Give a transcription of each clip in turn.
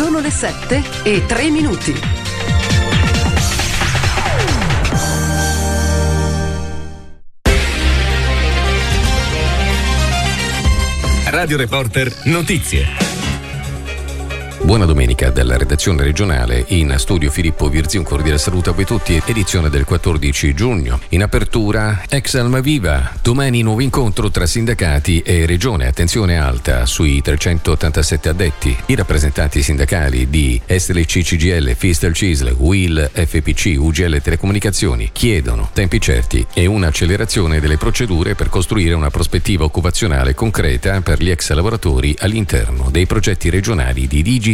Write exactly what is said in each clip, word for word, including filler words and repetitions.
Sono le sette e tre minuti. Radio Reporter Notizie. Buona domenica dalla redazione regionale, in studio Filippo Virzi, un cordiale saluto a voi tutti, edizione del quattordici giugno. In apertura, ex Almaviva, domani nuovo incontro tra sindacati e regione, attenzione alta sui trecentottantasette addetti. I rappresentanti sindacali di S L C C G L, Fistel Cisl, U I L, F P C, U G L Telecomunicazioni chiedono tempi certi e un'accelerazione delle procedure per costruire una prospettiva occupazionale concreta per gli ex lavoratori all'interno dei progetti regionali di digitalizzazione.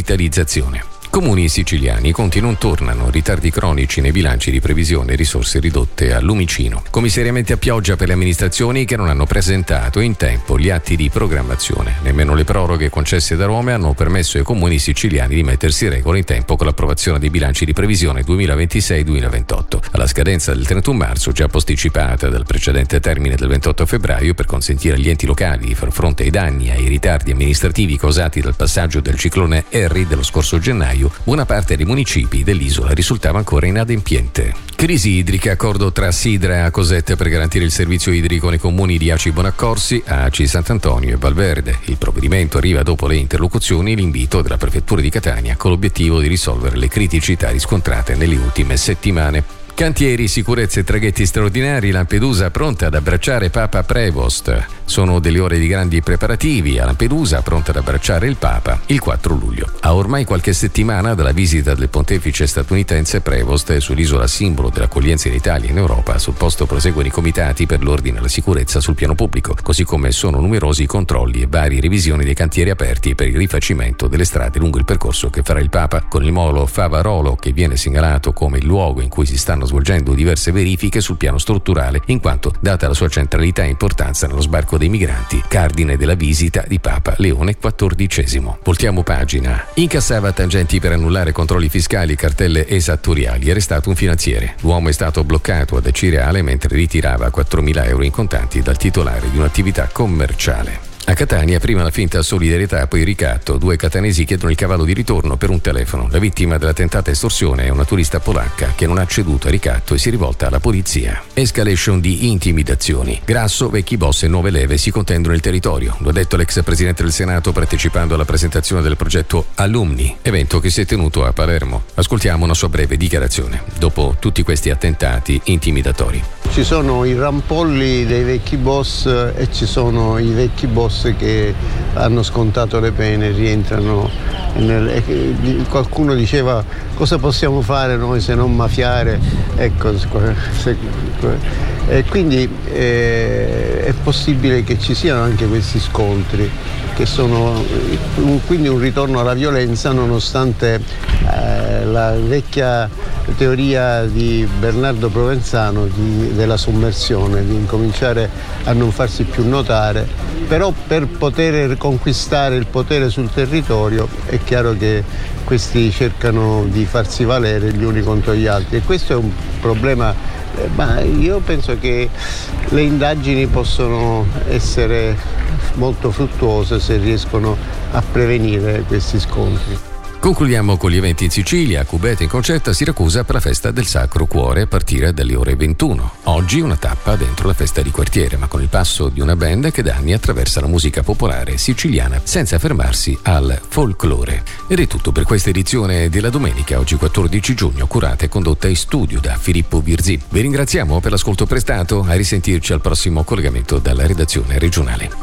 Comuni siciliani, i conti non tornano, ritardi cronici nei bilanci di previsione, risorse ridotte a lumicino. Commissariamente a pioggia per le amministrazioni che non hanno presentato in tempo gli atti di programmazione. Nemmeno le proroghe concesse da Roma hanno permesso ai comuni siciliani di mettersi in regola in tempo con l'approvazione dei bilanci di previsione duemilaventisei duemilaventotto. Alla scadenza del trentuno marzo, già posticipata dal precedente termine del ventotto febbraio, per consentire agli enti locali di far fronte ai danni e ai ritardi amministrativi causati dal passaggio del ciclone Harry dello scorso gennaio, buona parte dei municipi dell'isola risultava ancora inadempiente. Crisi idrica, accordo tra Sidra e Acosette per garantire il servizio idrico nei comuni di Aci Bonaccorsi, Aci Sant'Antonio e Valverde. Il provvedimento arriva dopo le interlocuzioni e l'invito della prefettura di Catania con l'obiettivo di risolvere le criticità riscontrate nelle ultime settimane. Cantieri, sicurezza e traghetti straordinari, Lampedusa pronta ad abbracciare Papa Prevost. Sono delle ore di grandi preparativi a Lampedusa, pronta ad abbracciare il Papa il quattro luglio. A ormai qualche settimana dalla visita del pontefice statunitense, Prevost sull'isola simbolo dell'accoglienza in Italia e in Europa. Sul posto proseguono i comitati per l'ordine e la sicurezza sul piano pubblico, così come sono numerosi i controlli e varie revisioni dei cantieri aperti per il rifacimento delle strade lungo il percorso che farà il Papa, con il molo Favarolo che viene segnalato come il luogo in cui si stanno svolgendo diverse verifiche sul piano strutturale, in quanto, data la sua centralità e importanza nello sbarco dei migranti, cardine della visita di Papa Leone quattordicesimo. Voltiamo pagina. Incassava tangenti per annullare controlli fiscali e cartelle esattoriali. È restato un finanziere. L'uomo è stato bloccato ad Acireale mentre ritirava quattromila euro in contanti dal titolare di un'attività commerciale. A Catania, prima la finta solidarietà, poi il ricatto. Due catanesi chiedono il cavallo di ritorno per un telefono. La vittima della tentata estorsione è una turista polacca che non ha ceduto al ricatto e si rivolta alla polizia. Escalation di intimidazioni. Grasso, vecchi boss e nuove leve si contendono il territorio. Lo ha detto l'ex presidente del Senato partecipando alla presentazione del progetto Alumni, evento che si è tenuto a Palermo. Ascoltiamo una sua breve dichiarazione dopo tutti questi attentati intimidatori. Ci sono i rampolli dei vecchi boss e ci sono i vecchi boss che hanno scontato le pene, rientrano nel, qualcuno diceva cosa possiamo fare noi se non mafiare, ecco, se, e quindi eh, è possibile che ci siano anche questi scontri che sono quindi un ritorno alla violenza, nonostante eh, la vecchia teoria di Bernardo Provenzano di, della sommersione, di incominciare a non farsi più notare. Però per poter conquistare il potere sul territorio è chiaro che questi cercano di farsi valere gli uni contro gli altri e questo è un problema, eh, ma io penso che le indagini possono essere molto fruttuose se riescono a prevenire questi scontri. Concludiamo con gli eventi in Sicilia. A Cubeta in Concetta, Siracusa per la festa del Sacro Cuore a partire dalle ore ventuno. Oggi una tappa dentro la festa di quartiere, ma con il passo di una band che da anni attraversa la musica popolare siciliana senza fermarsi al folklore. Ed è tutto per questa edizione della domenica, oggi quattordici giugno, curata e condotta in studio da Filippo Virzi. Vi ringraziamo per l'ascolto prestato, a risentirci al prossimo collegamento dalla redazione regionale.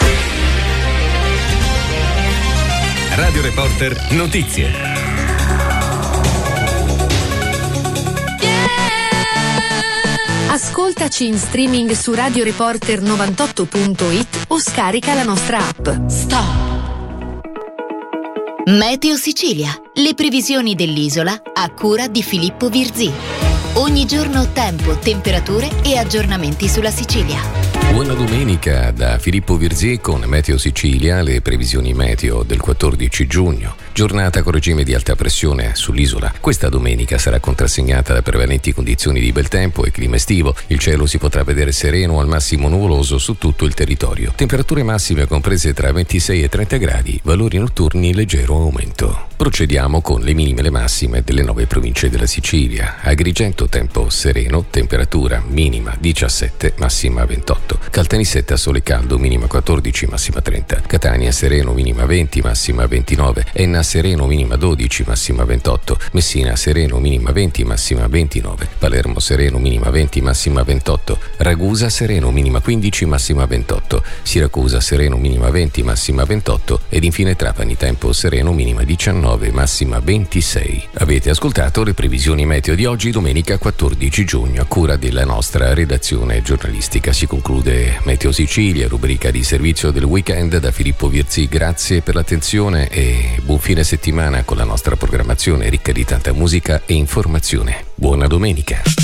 Radio Reporter Notizie. Ascoltaci in streaming su radio reporter novantotto punto it o scarica la nostra app. Stop! Meteo Sicilia. Le previsioni dell'isola a cura di Filippo Virzi. Ogni giorno tempo, temperature e aggiornamenti sulla Sicilia. Buona domenica da Filippo Virzì con Meteo Sicilia, le previsioni meteo del quattordici giugno. Giornata con regime di alta pressione sull'isola. Questa domenica sarà contrassegnata da prevalenti condizioni di bel tempo e clima estivo. Il cielo si potrà vedere sereno o al massimo nuvoloso su tutto il territorio. Temperature massime comprese tra ventisei e trenta gradi, valori notturni in leggero aumento. Procediamo con le minime e le massime delle nove province della Sicilia. Agrigento tempo sereno, temperatura minima diciassette, massima ventotto. Caltanissetta sole caldo, minima quattordici, massima trenta. Catania sereno, minima venti, massima ventinove. Enna sereno, minima dodici, massima ventotto. Messina sereno, minima venti, massima ventinove. Palermo sereno, minima venti, massima ventotto. Ragusa sereno, minima quindici, massima ventotto. Siracusa sereno, minima venti, massima ventotto. Ed infine Trapani tempo sereno, minima diciannove, massima ventisei. Avete ascoltato le previsioni meteo di oggi, domenica quattordici giugno, a cura della nostra redazione giornalistica. Si conclude Meteo Sicilia, rubrica di servizio del weekend da Filippo Virzì. Grazie per l'attenzione e buon fine settimana con la nostra programmazione ricca di tanta musica e informazione. Buona domenica.